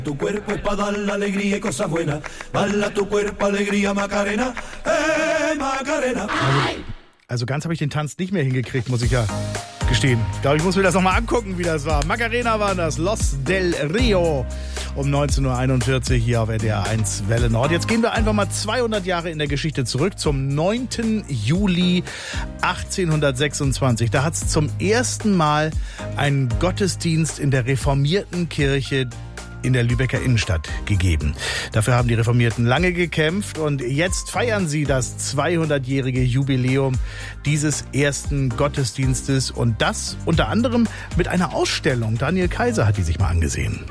Tu cuerpo es para dar la alegría y cosas buenas. Bala tu cuerpo, alegría, Macarena. Macarena. Also ganz habe ich den Tanz nicht mehr hingekriegt, muss ich ja gestehen. Ich glaube, ich muss mir das nochmal angucken, wie das war. Macarena war das, Los del Rio, um 19.41 Uhr hier auf RDR 1 Welle Nord. Jetzt gehen wir einfach mal 200 Jahre in der Geschichte zurück, zum 9. Juli 1826. Da hat es zum ersten Mal einen Gottesdienst in der reformierten Kirche in der Lübecker Innenstadt gegeben. Dafür haben die Reformierten lange gekämpft und jetzt feiern sie das 200-jährige Jubiläum dieses ersten Gottesdienstes und das unter anderem mit einer Ausstellung. Daniel Kaiser hat die sich mal angesehen.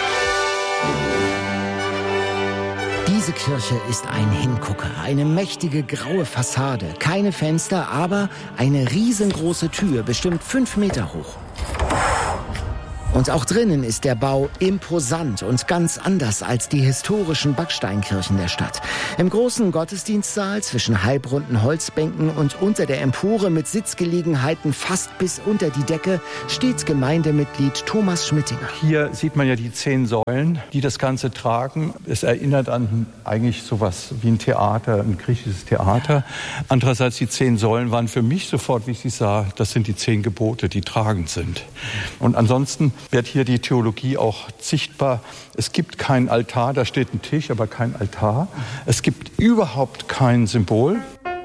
Diese Kirche ist ein Hingucker, eine mächtige graue Fassade, keine Fenster, aber eine riesengroße Tür, bestimmt 5 Meter hoch. Und auch drinnen ist der Bau imposant und ganz anders als die historischen Backsteinkirchen der Stadt. Im großen Gottesdienstsaal zwischen halbrunden Holzbänken und unter der Empore mit Sitzgelegenheiten fast bis unter die Decke steht Gemeindemitglied Thomas Schmittinger. Hier sieht man ja die 10 Säulen, die das Ganze tragen. Es erinnert an eigentlich sowas wie ein Theater, ein griechisches Theater. Andererseits die 10 Säulen waren für mich sofort, wie ich sie sah, das sind die 10 Gebote, die tragend sind. Und ansonsten wird hier die Theologie auch sichtbar. Es gibt keinen Altar, da steht ein Tisch, aber kein Altar. Es gibt überhaupt kein Symbol.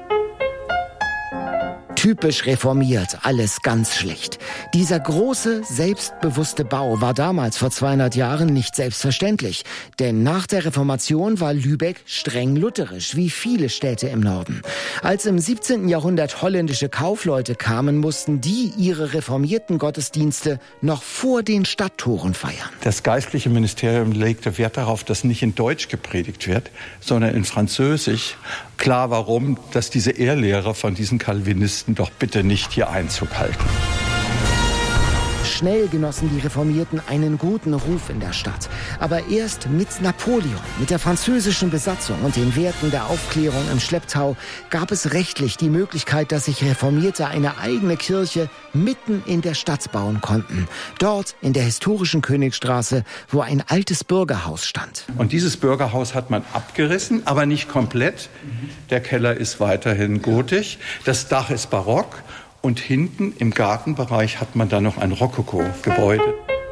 Typisch reformiert, alles ganz schlecht. Dieser große, selbstbewusste Bau war damals vor 200 Jahren nicht selbstverständlich. Denn nach der Reformation war Lübeck streng lutherisch, wie viele Städte im Norden. Als im 17. Jahrhundert holländische Kaufleute kamen, mussten die ihre reformierten Gottesdienste noch vor den Stadttoren feiern. Das geistliche Ministerium legte Wert darauf, dass nicht in Deutsch gepredigt wird, sondern in Französisch. Klar, warum? Dass diese Irrlehrer von diesen Calvinisten doch bitte nicht hier Einzug halten. Schnell genossen die Reformierten einen guten Ruf in der Stadt. Aber erst mit Napoleon, mit der französischen Besatzung und den Werten der Aufklärung im Schlepptau gab es rechtlich die Möglichkeit, dass sich Reformierte eine eigene Kirche mitten in der Stadt bauen konnten. Dort in der historischen Königstraße, wo ein altes Bürgerhaus stand. Und dieses Bürgerhaus hat man abgerissen, aber nicht komplett. Der Keller ist weiterhin gotisch, das Dach ist barock. Und hinten im Gartenbereich hat man dann noch ein Rokoko-Gebäude.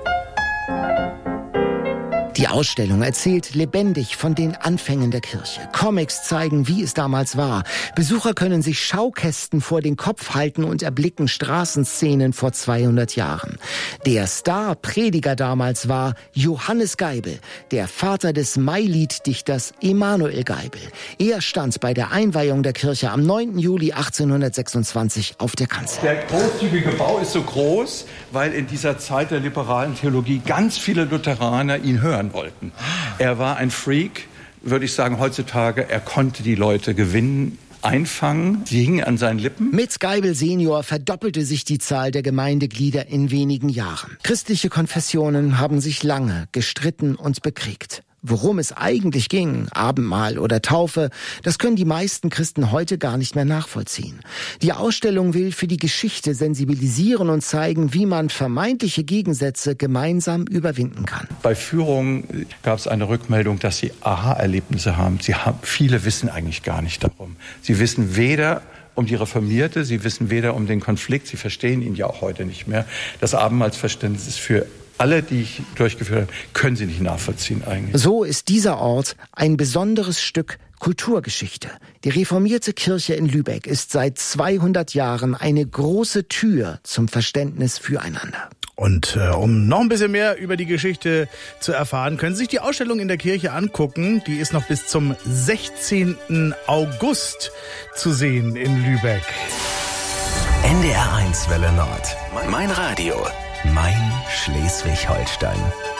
Die Ausstellung erzählt lebendig von den Anfängen der Kirche. Comics zeigen, wie es damals war. Besucher können sich Schaukästen vor den Kopf halten und erblicken Straßenszenen vor 200 Jahren. Der Star-Prediger damals war Johannes Geibel, der Vater des Mailieddichters Emanuel Geibel. Er stand bei der Einweihung der Kirche am 9. Juli 1826 auf der Kanzel. Der großzügige Bau ist so groß, weil in dieser Zeit der liberalen Theologie ganz viele Lutheraner ihn hören wollten. Er war ein Freak, würde ich sagen, heutzutage. Er konnte die Leute gewinnen, einfangen. Sie hingen an seinen Lippen. Mit Geibel Senior verdoppelte sich die Zahl der Gemeindeglieder in wenigen Jahren. Christliche Konfessionen haben sich lange gestritten und bekriegt. Worum es eigentlich ging, Abendmahl oder Taufe, das können die meisten Christen heute gar nicht mehr nachvollziehen. Die Ausstellung will für die Geschichte sensibilisieren und zeigen, wie man vermeintliche Gegensätze gemeinsam überwinden kann. Bei Führungen gab es eine Rückmeldung, dass sie Aha-Erlebnisse haben. Viele wissen eigentlich gar nicht darum. Sie wissen weder um die Reformierte, sie wissen weder um den Konflikt, sie verstehen ihn ja auch heute nicht mehr. Das Abendmahlsverständnis ist für alle, die ich durchgeführt habe, können sie nicht nachvollziehen eigentlich. So ist dieser Ort ein besonderes Stück Kulturgeschichte. Die reformierte Kirche in Lübeck ist seit 200 Jahren eine große Tür zum Verständnis füreinander. Und um noch ein bisschen mehr über die Geschichte zu erfahren, können Sie sich die Ausstellung in der Kirche angucken. Die ist noch bis zum 16. August zu sehen in Lübeck. NDR 1 Welle Nord. Mein Radio. Mein Schleswig-Holstein.